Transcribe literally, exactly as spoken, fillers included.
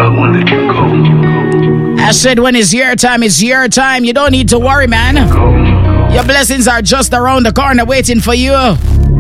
I said when it's your time, it's your time. You don't need to worry, man. Your blessings are just around the corner waiting for you.